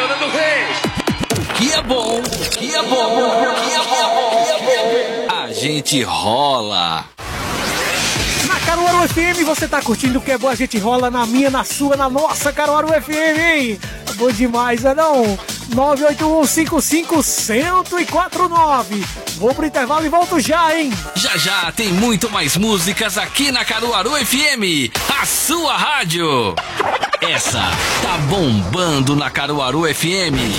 Fernando Reis. Que é bom, que é bom, que é bom. A gente rola. Na Caruaru FM você tá curtindo o que é bom, a gente rola na minha, na sua, na nossa Caruaru FM, hein? É bom demais, não? 981551049. Vou pro intervalo e volto já, hein? Já já tem muito mais músicas aqui na Caruaru FM, a sua rádio. Essa tá bombando na Caruaru FM.